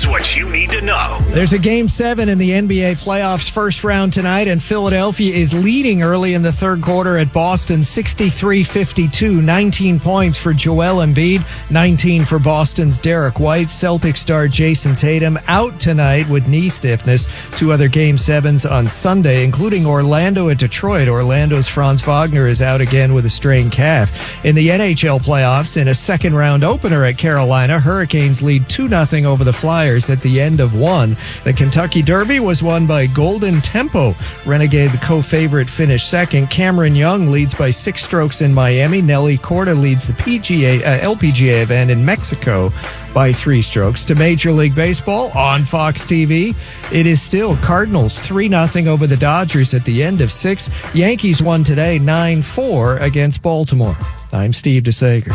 what you need to know. There's a Game 7 in the NBA playoffs first round tonight, and Philadelphia is leading early in the third quarter at Boston, 63-52. 19 points for Joel Embiid, 19 for Boston's Derek White. Celtics star Jason Tatum out tonight with knee stiffness. Two other Game 7s on Sunday, including Orlando at Detroit. Orlando's Franz Wagner is out again with a strained calf. In the NHL playoffs, in a second-round opener at Carolina, Hurricanes lead 2-0 over the Flyers at the end of one. The Kentucky Derby was won by Golden Tempo. Renegade, the co-favorite, finished second. Cameron Young leads by 6 strokes in Miami. Nelly Corda leads the LPGA event in Mexico by 3 strokes. To Major League Baseball on Fox TV, it is still Cardinals 3-0 over the Dodgers at the end of 6. Yankees won today 9-4 against Baltimore. I'm Steve DeSager.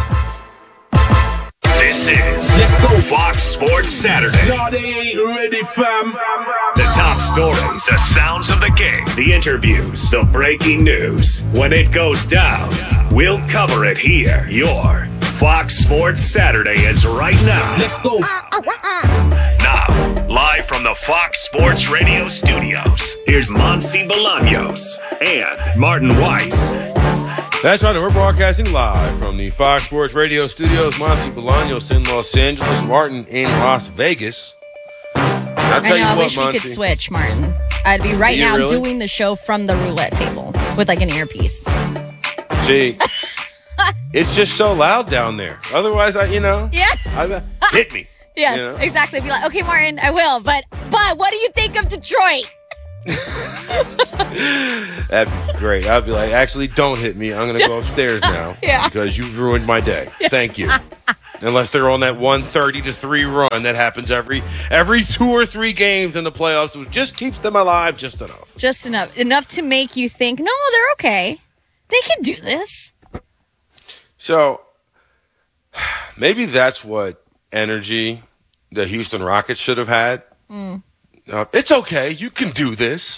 This is Let's Go Fox Sports Saturday. No, they ain't ready, fam. The top stories, the sounds of the game, the interviews, the breaking news. When it goes down, we'll cover it here. Your Fox Sports Saturday is right now. Let's go. Now, live from the Fox Sports Radio studios, here's Monsi Bolaños and Martin Weiss. That's right, we're broadcasting live from the Fox Sports Radio studios. Monsi Bolaños in Los Angeles, Martin in Las Vegas. I'll tell you I what, wish we Monsi. could switch, Martin. I'd be right now really? doing the show from the roulette table with like an earpiece. See, it's just so loud down there. Otherwise, hit me. Yes, You know? exactly. Be like, okay, Martin, I will. But what do you think of Detroit? That'd be great. I'd be like, actually, don't hit me. I'm going to go upstairs now because you've ruined my day. Thank you. Unless they're on that 130-3 run that happens every 2 or 3 games in the playoffs, which just keeps them alive just enough. Just enough. Enough to make you think, no, they're okay. They can do this. So maybe that's what energy the Houston Rockets should have had. It's okay. You can do this.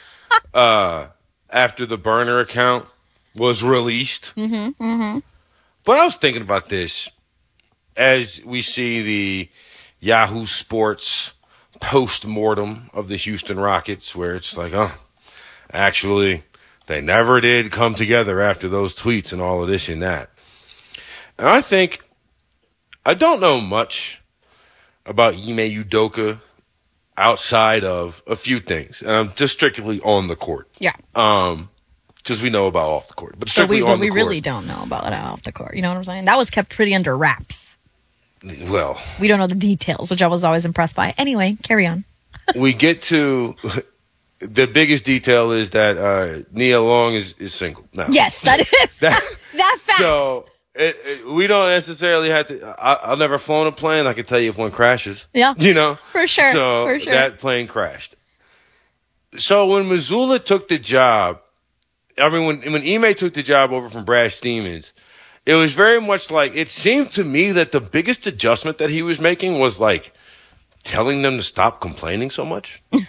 After the burner account was released. But I was thinking about this as we see the Yahoo Sports post-mortem of the Houston Rockets, where it's like, actually, they never did come together after those tweets and all of this and that. And I think, I don't know much about Ime Udoka outside of a few things. Just strictly on the court. Yeah. Because we know about off the court. But strictly on the court. We really don't know about it off the court. You know what I'm saying? That was kept pretty under wraps. Well. We don't know the details, which I was always impressed by. Anyway, carry on. We get to the biggest detail is that Nia Long is single now. Yes, that is. that fact. So we don't necessarily have to. I've never flown a plane. I can tell you if one crashes. Yeah. You know? For sure. So for sure. that plane crashed. So when Mazzulla took the job, I mean, when Ime took the job over from Brad Stevens, it was very much like, it seemed to me that the biggest adjustment that he was making was like telling them to stop complaining so much. And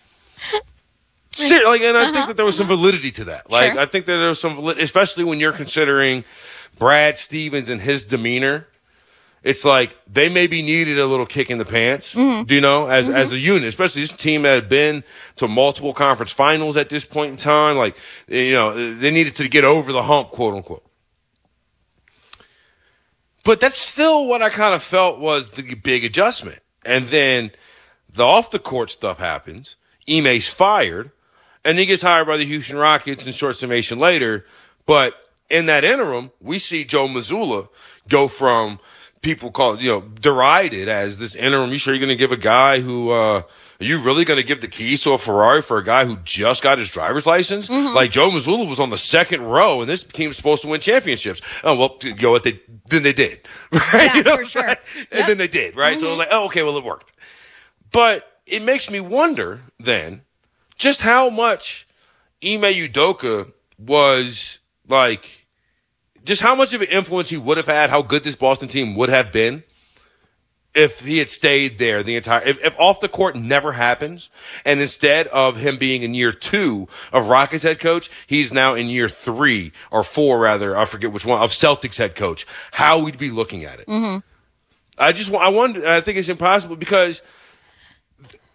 I think that there was some validity to that. Like, Sure. I think that there was some validity, especially when you're considering Brad Stevens and his demeanor. It's like they maybe needed a little kick in the pants, do you know, as a unit, especially this team that had been to multiple conference finals at this point in time. Like, you know, they needed to get over the hump, quote unquote. But that's still what I kind of felt was the big adjustment. And then the off the court stuff happens. Ime's fired, and he gets hired by the Houston Rockets in short summation later. But in that interim, we see Joe Mazzulla go from people derided as this interim. You sure you're going to give a guy who, are you really going to give the keys to a Ferrari for a guy who just got his driver's license? Like Joe Mazzulla was on the second row and this team's supposed to win championships. Oh, well, you know what? Then they did. Right? Yeah, for sure. And then they did, right? So like, okay, well, it worked. But it makes me wonder then just how much Ime Udoka was like, just how much of an influence he would have had, how good this Boston team would have been if he had stayed there the entire, if off the court never happens, and instead of him being in year 2 of Rockets head coach, he's now in year 3 or 4 rather, I forget which one, of Celtics head coach, how we'd be looking at it. I wonder, I think it's impossible because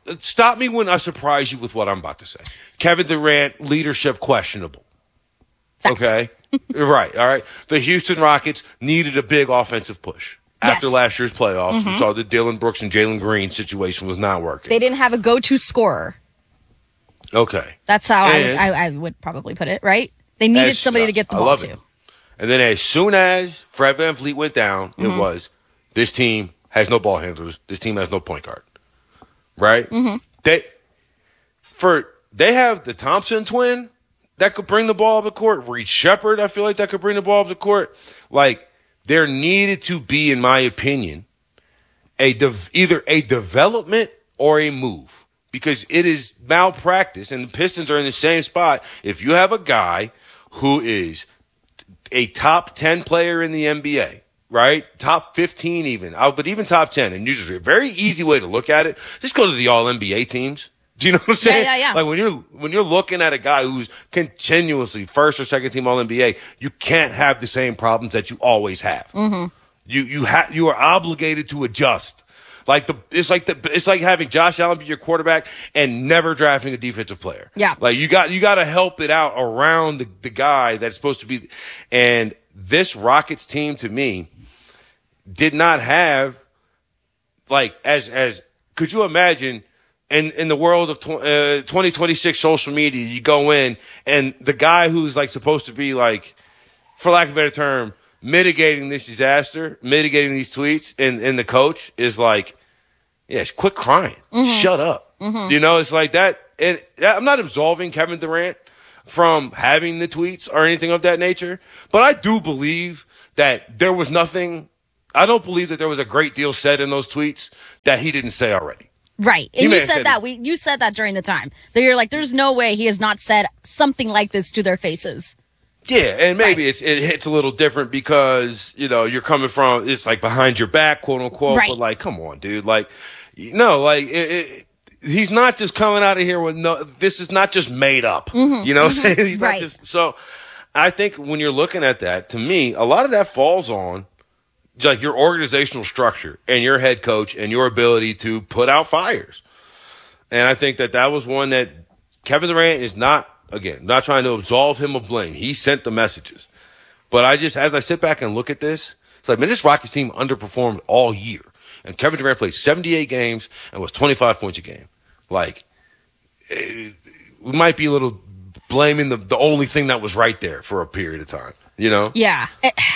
stop me when I surprise you with what I'm about to say. Kevin Durant, leadership questionable. Facts. Okay? Right, all right. The Houston Rockets needed a big offensive push. After last year's playoffs, we saw the Dylan Brooks and Jalen Green situation was not working. They didn't have a go-to scorer. Okay. That's how I would probably put it, right? They needed somebody to get the ball to. And then as soon as Fred VanVleet went down, it was, this team has no ball handlers. This team has no point guard. Right? They have the Thompson twin that could bring the ball up the court. Reed Shepherd, I feel like that could bring the ball up the court. Like, there needed to be, in my opinion, either a development or a move, because it is malpractice, and the Pistons are in the same spot. If you have a guy who is a top 10 player in the NBA, right? Top 15 even, but even top 10, and usually a very easy way to look at it, just go to the All-NBA teams. Do you know what I'm saying? Yeah. Like when you're looking at a guy who's continuously first or second team All-NBA, you can't have the same problems that you always have. You are obligated to adjust. It's like having Josh Allen be your quarterback and never drafting a defensive player. Yeah. Like you got to help it out around the guy that's supposed to be. And this Rockets team, to me, did not have, like, as could you imagine in the world of 2026 social media, you go in and the guy who's like supposed to be, like, for lack of a better term, mitigating this disaster, mitigating these tweets, and the coach is like, yes, quit crying. Shut up. You know, it's like that. And I'm not absolving Kevin Durant from having the tweets or anything of that nature, but I do believe that there was nothing. I don't believe that there was a great deal said in those tweets that he didn't say already. Right. And you said that. You said that during the time. That you're like, there's no way he has not said something like this to their faces. Yeah, and maybe it hits a little different because, you know, you're coming from, it's like behind your back, quote unquote, but like, come on, dude. Like, no, like, he's not just coming out of here with this is not just made up. You know what I'm saying? He's not just, so I think when you're looking at that, to me, a lot of that falls on like your organizational structure and your head coach and your ability to put out fires. And I think that was one that Kevin Durant is not, again, not trying to absolve him of blame. He sent the messages. But as I sit back and look at this, it's like, man, this Rockets team underperformed all year. And Kevin Durant played 78 games and was 25 points a game. Like, we might be a little blaming the only thing that was right there for a period of time, you know? Yeah.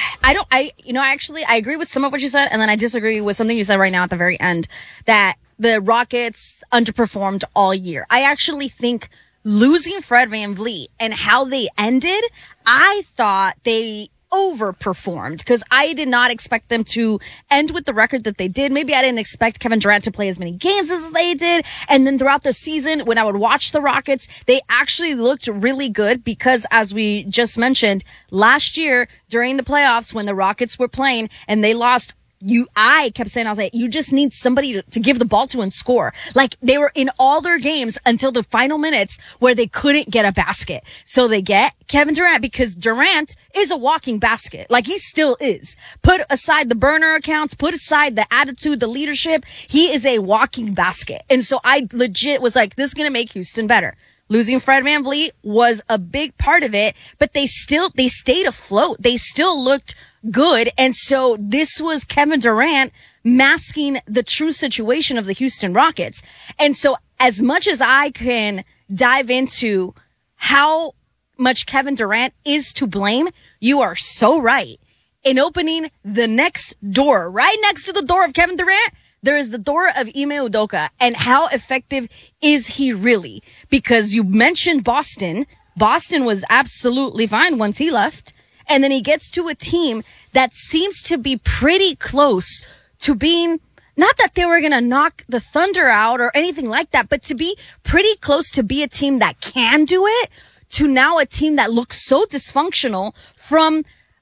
I agree with some of what you said, and then I disagree with something you said right now at the very end, that the Rockets underperformed all year. I actually think losing Fred VanVleet and how they ended, I thought they overperformed because I did not expect them to end with the record that they did. Maybe I didn't expect Kevin Durant to play as many games as they did. And then throughout the season, when I would watch the Rockets, they actually looked really good because, as we just mentioned, last year during the playoffs when the Rockets were playing and they lost, I kept saying, I was like, you just need somebody to give the ball to and score. Like, they were in all their games until the final minutes where they couldn't get a basket. So they get Kevin Durant because Durant is a walking basket. Like, he still is. Put aside the burner accounts, put aside the attitude, the leadership. He is a walking basket. And so I legit was like, this is going to make Houston better. Losing Fred VanVleet was a big part of it, but they stayed afloat. They still looked good. And so this was Kevin Durant masking the true situation of the Houston Rockets. And so as much as I can dive into how much Kevin Durant is to blame, you are so right. In opening the next door, right next to the door of Kevin Durant, there is the door of Ime Udoka. And how effective is he really? Because you mentioned Boston. Boston was absolutely fine once he left. And then he gets to a team that seems to be pretty close to being, not that they were going to knock the Thunder out or anything like that, but to be pretty close to be a team that can do it, to now a team that looks so dysfunctional from,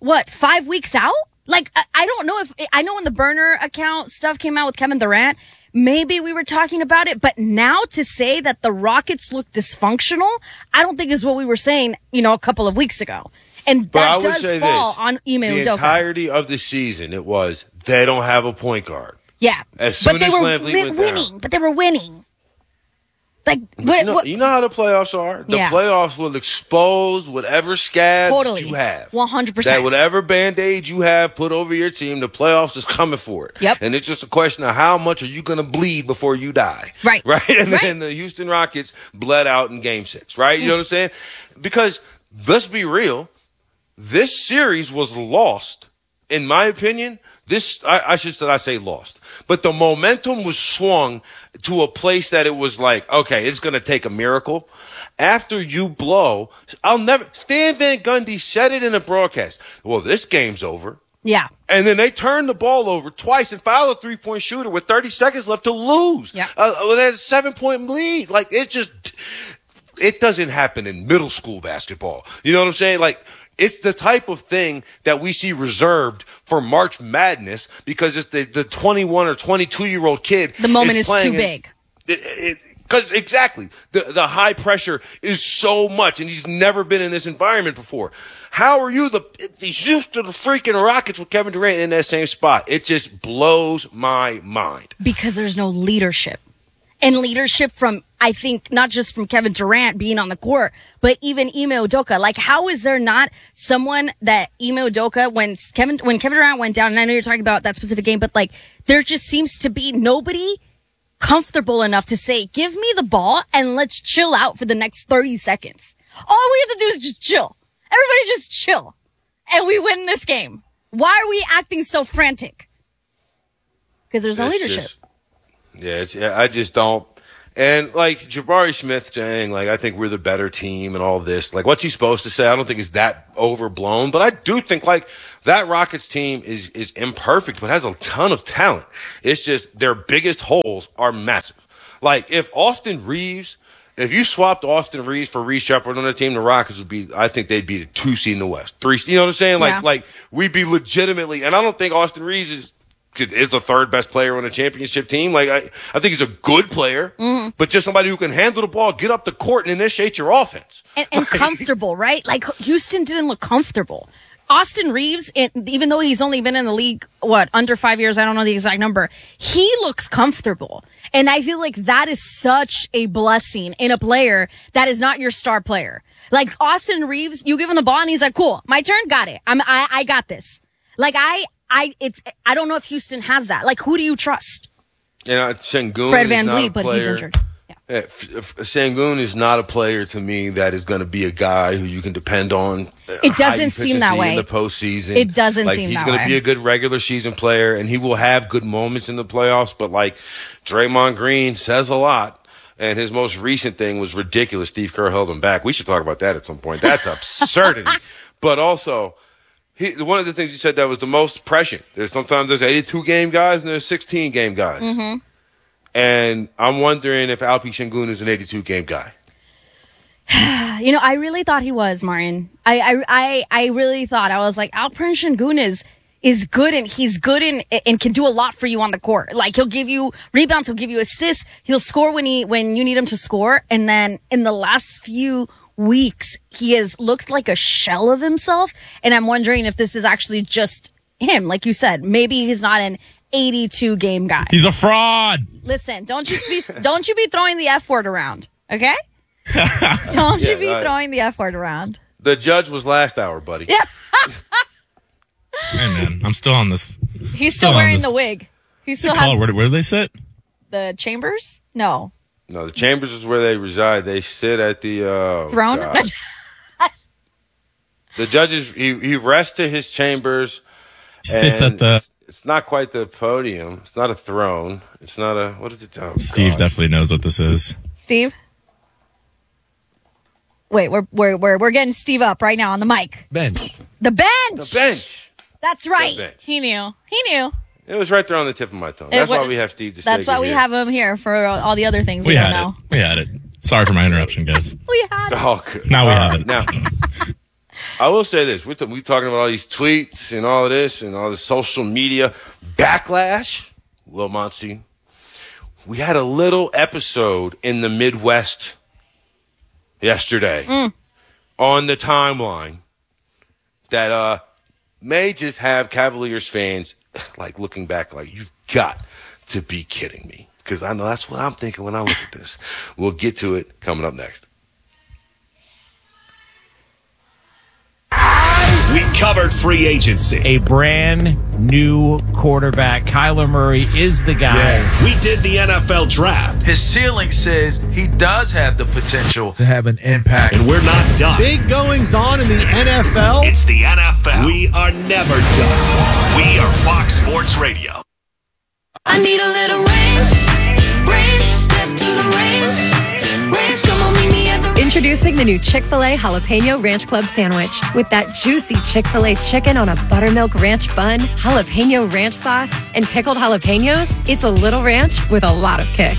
5 weeks out? Like, I don't know I know when the burner account stuff came out with Kevin Durant, maybe we were talking about it, but now to say that the Rockets look dysfunctional, I don't think is what we were saying, a couple of weeks ago. And that does fall on Ime Udoka. The entirety of the season, it was, they don't have a point guard. Yeah. As soon as VanVleet went down. But they were winning. Like, You know how the playoffs are? The playoffs will expose whatever scab you have. 100%. That whatever Band-Aid you have put over your team, the playoffs is coming for it. Yep. And it's just a question of how much are you going to bleed before you die. Right. Right? And then the Houston Rockets bled out in Game 6, right? You know what I'm saying? Because, let's be real, this series was lost, in my opinion. I should say lost. But the momentum was swung to a place that it was like, okay, it's going to take a miracle. After you blow, Stan Van Gundy said it in a broadcast. Well, this game's over. Yeah. And then they turned the ball over twice and fouled a 3-point shooter with 30 seconds left to lose. Yeah. They had a 7-point lead. Like, it doesn't happen in middle school basketball. You know what I'm saying? Like, it's the type of thing that we see reserved for March Madness because it's the 21 or 22-year-old kid. The moment is too big. Because exactly, the high pressure is so much, and he's never been in this environment before. How are you the Houston freaking Rockets with Kevin Durant in that same spot? It just blows my mind. Because there's no leadership. And leadership from, I think, not just from Kevin Durant being on the court, but even Ime Udoka. Like, how is there not someone that Ime Udoka, when Kevin Durant went down, and I know you're talking about that specific game, but like, there just seems to be nobody comfortable enough to say, give me the ball and let's chill out for the next 30 seconds. All we have to do is just chill. Everybody just chill. And we win this game. Why are we acting so frantic? Because there's no leadership. I just don't. And like Jabari Smith saying, like, I think we're the better team and all this. Like, what's he supposed to say? I don't think it's that overblown, but I do think like that Rockets team is imperfect, but has a ton of talent. It's just their biggest holes are massive. Like, if you swapped Austin Reeves for Reece Shepherd on the team, the Rockets I think they'd be the 2 seed in the West. 3, you know what I'm saying? Like we'd be legitimately, and I don't think Austin Reeves is the third best player on a championship team. Like, I think he's a good player, but just somebody who can handle the ball, get up the court, and initiate your offense. And comfortable, right? Like, Houston didn't look comfortable. Austin Reeves, even though he's only been in the league, under 5 years, I don't know the exact number, he looks comfortable. And I feel like that is such a blessing in a player that is not your star player. Like, Austin Reeves, you give him the ball, and he's like, cool, my turn, got it. I got this. Like, I don't know if Houston has that. Like, who do you trust? Sengun Fred VanVleet, but he's injured. Yeah. Sengun is not a player to me that is going to be a guy who you can depend on. It doesn't seem that way in the postseason. It doesn't seem that way. He's going to be a good regular season player, and he will have good moments in the playoffs. But like Draymond Green says a lot, and his most recent thing was ridiculous. Steve Kerr held him back. We should talk about that at some point. That's absurdity. But also, one of the things you said that was the most prescient. Sometimes there's 82-game guys and there's 16-game guys. Mm-hmm. And I'm wondering if Alpi Sengun is an 82-game guy. I really thought he was, Marian. I really thought. I was like, Alperen Sengun is good, and he's good and can do a lot for you on the court. Like, he'll give you rebounds, he'll give you assists, he'll score when you need him to score. And then in the last few weeks, he has looked like a shell of himself, and I'm wondering if this is actually just him. Like you said, maybe he's not an 82-game guy. He's a fraud. Listen, don't you be throwing the F word around, okay? Don't you be throwing the F word around. The judge was last hour, buddy. Yeah. Hey man, I'm still on this. He's still wearing the wig. He still has. Where do they sit? The chambers? No, the chambers is where they reside. They sit at the throne. The judges, he rests to his chambers. Sits at the. It's not quite the podium. It's not a throne. It's not a. What is it? Oh, Steve God. definitely knows what this is. Steve. Wait, we're getting Steve up right now on the mic. Bench. The bench. The bench. That's right. Bench. He knew. It was right there on the tip of my tongue. That's why we have Steve to say. That's why we have him here for all the other things we don't know. We had it. Sorry for my interruption, guys. We had it. Oh, good. Now we have it. Now, I will say this. We're talking about all these tweets and all of this and all the social media backlash. Lil Monty. We had a little episode in the Midwest yesterday on the timeline that may just have Cavaliers fans like looking back like, you've got to be kidding me. because I know that's what I'm thinking when I look at this. We'll get to it coming up next. We covered free agency. A brand new quarterback. Kyler Murray is the guy. We did the NFL draft. His ceiling says he does have the potential to have an impact. And we're not done. Big goings on in the NFL. It's the NFL. We are never done. We are Fox Sports Radio. I need a little range, step to the range, come on, meet me at the Introducing the new Chick-fil-A Jalapeno Ranch Club Sandwich. With that juicy Chick-fil-A chicken on a buttermilk ranch bun, jalapeno ranch sauce, and pickled jalapenos, it's a little ranch with a lot of kick.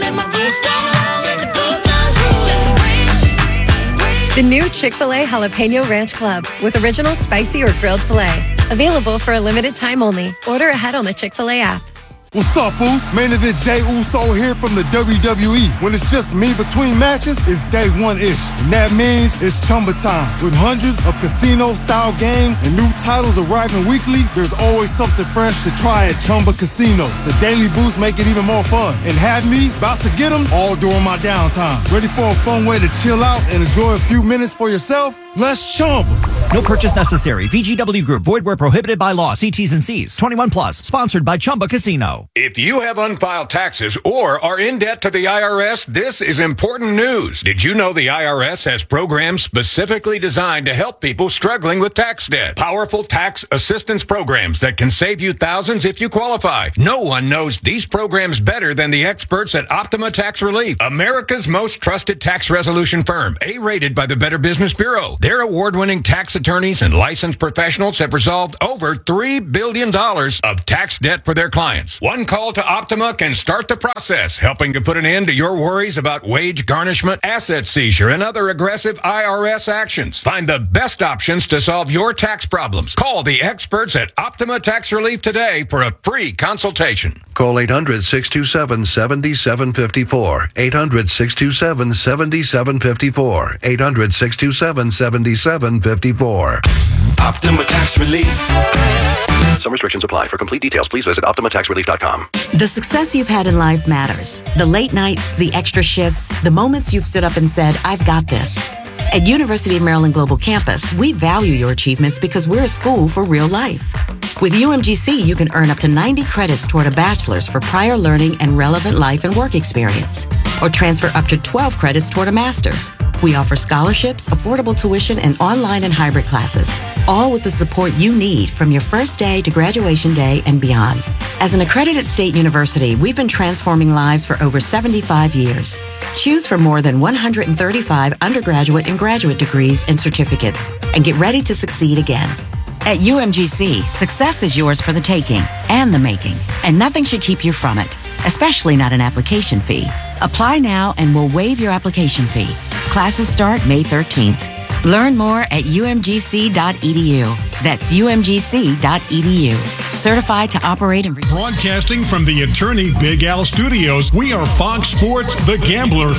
The new Chick-fil-A Jalapeno Ranch Club with original spicy or grilled filet. Available for a limited time only. Order ahead on the Chick-fil-A app. What's up, Boost? Main event Jey Uso here from the WWE. When it's just me between matches, it's day one-ish. And that means it's Chumba time. With hundreds of casino-style games and new titles arriving weekly, there's always something fresh to try at Chumba Casino. The Daily Boost make it even more fun. And have me about to get them all during my downtime. Ready for a fun way to chill out and enjoy a few minutes for yourself? Let's Chumba. No purchase necessary. VGW Group. Void where prohibited by law. See T's and C's. 21 plus. Sponsored by Chumba Casino. If you have unfiled taxes or are in debt to the IRS, this is important news. Did you know the IRS has programs specifically designed to help people struggling with tax debt? Powerful tax assistance programs that can save you thousands if you qualify. No one knows these programs better than the experts at Optima Tax Relief, America's most trusted tax resolution firm, A-rated by the Better Business Bureau. Their award-winning tax attorneys and licensed professionals have resolved over $3 billion of tax debt for their clients. One call to Optima can start the process, helping to put an end to your worries about wage garnishment, asset seizure, and other aggressive IRS actions. Find the best options to solve your tax problems. Call the experts at Optima Tax Relief today for a free consultation. Call 800-627-7754. 800-627-7754. 800-627-7754. Optima Tax Relief. Some restrictions apply. For complete details, please visit OptimaTaxRelief.com. The success you've had in life matters. The late nights, the extra shifts, the moments you've stood up and said, I've got this. At University of Maryland Global Campus, we value your achievements because we're a school for real life. With UMGC, you can earn up to 90 credits toward a bachelor's for prior learning and relevant life and work experience, or transfer up to 12 credits toward a master's. We offer scholarships, affordable tuition, and online and hybrid classes, all with the support you need from your first day to graduation day and beyond. As an accredited state university, we've been transforming lives for over 75 years. Choose from more than 135 undergraduate and graduate degrees and certificates, and get ready to succeed again. At UMGC, success is yours for the taking and the making, and nothing should keep you from it, especially not an application fee. Apply now and we'll waive your application fee. Classes start May 13th. Learn more at umgc.edu. That's umgc.edu. Certified to operate and... Broadcasting from the Attorney Big Al Studios, we are Fox Sports The Gambler,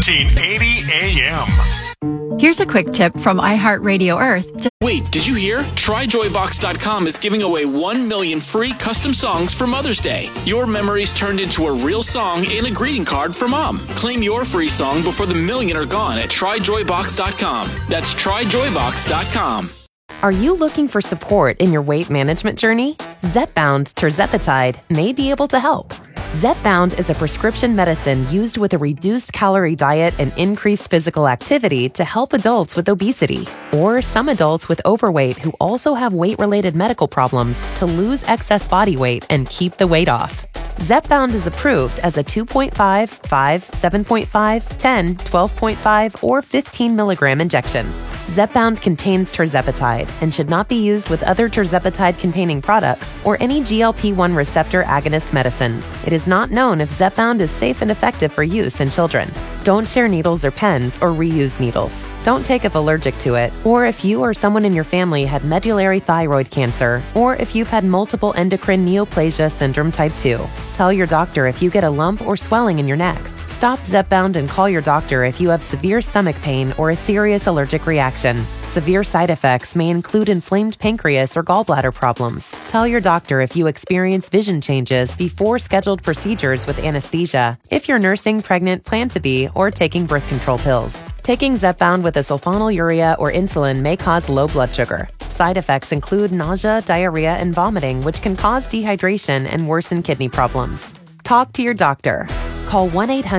1480 AM. Here's a quick tip from iHeartRadio Earth. Wait, did you hear? TryJoyBox.com is giving away 1 million free custom songs for Mother's Day. Your memories turned into a real song and a greeting card for Mom. Claim your free song before the million are gone at TryJoyBox.com. That's TryJoyBox.com. Are you looking for support in your weight management journey? Zepbound Tirzepatide may be able to help. Zepbound is a prescription medicine used with a reduced calorie diet and increased physical activity to help adults with obesity, or some adults with overweight who also have weight-related medical problems to lose excess body weight and keep the weight off. Zepbound is approved as a 2.5, 5, 7.5, 10, 12.5, or 15 milligram injection. Zepbound contains tirzepatide and should not be used with other tirzepatide-containing products or any GLP-1 receptor agonist medicines. It is not known if Zepbound is safe and effective for use in children. Don't share needles or pens or reuse needles. Don't take if allergic to it, or if you or someone in your family had medullary thyroid cancer, or if you've had multiple endocrine neoplasia syndrome type 2. Tell your doctor if you get a lump or swelling in your neck. Stop Zepbound and call your doctor if you have severe stomach pain or a serious allergic reaction. Severe side effects may include inflamed pancreas or gallbladder problems. Tell your doctor if you experience vision changes before scheduled procedures with anesthesia, if you're nursing, pregnant, plan to be, or taking birth control pills. Taking Zepbound with a sulfonylurea or insulin may cause low blood sugar. Side effects include nausea, diarrhea, and vomiting, which can cause dehydration and worsen kidney problems. Talk to your doctor. Call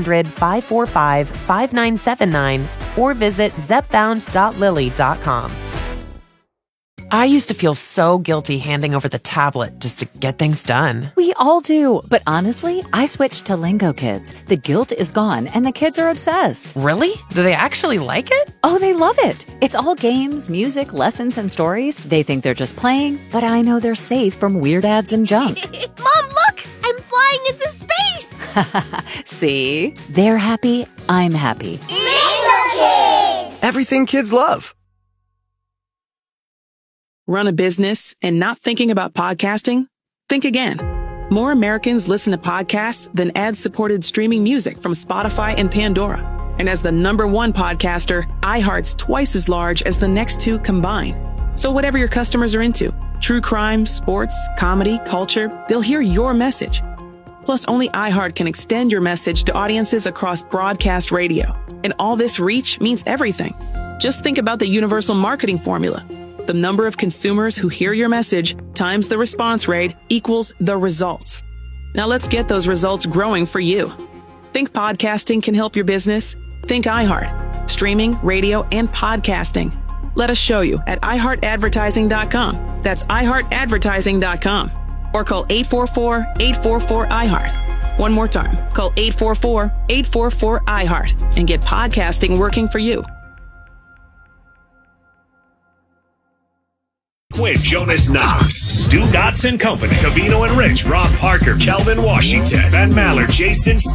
1-800-545-5979 or visit zepbound.lilly.com. I used to feel so guilty handing over the tablet just to get things done. We all do. But honestly, I switched to Lingo Kids. The guilt is gone and the kids are obsessed. Really? Do they actually like it? Oh, they love it. It's all games, music, lessons, and stories. They think they're just playing, but I know they're safe from weird ads and junk. Mom, look! I'm flying into space! See? They're happy. I'm happy. Lingo Kids! Everything kids love. Run a business and not thinking about podcasting? Think again. More Americans listen to podcasts than ad-supported streaming music from Spotify and Pandora. And as the #1 podcaster, iHeart's twice as large as the next two combined. So whatever your customers are into, true crime, sports, comedy, culture, they'll hear your message. Plus, only iHeart can extend your message to audiences across broadcast radio. And all this reach means everything. Just think about the universal marketing formula. The number of consumers who hear your message times the response rate equals the results. Now let's get those results growing for you. Think podcasting can help your business? Think iHeart. Streaming, radio, and podcasting. Let us show you at iHeartAdvertising.com. That's iHeartAdvertising.com. Or call 844-844-iHeart. One more time. Call 844-844-iHeart and get podcasting working for you. With Jonas Knox, Stu Gotts and Company, Cavino and Rich, Rob Parker, Kelvin Washington, Ben Maller, Jason